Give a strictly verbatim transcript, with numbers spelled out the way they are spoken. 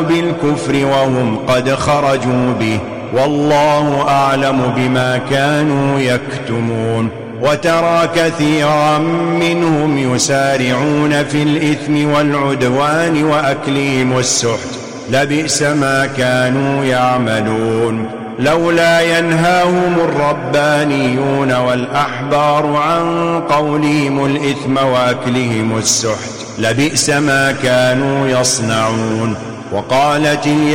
بالكفر وهم قد خرجوا به والله أعلم بما كانوا يكتمون. وترى كثيرا منهم يسارعون في الإثم والعدوان وأكلهم السحت لبئس ما كانوا يعملون. لولا ينهاهم الربانيون والأحبار عن قولهم الإثم وأكلهم السحت لبئس ما كانوا يصنعون. وقالت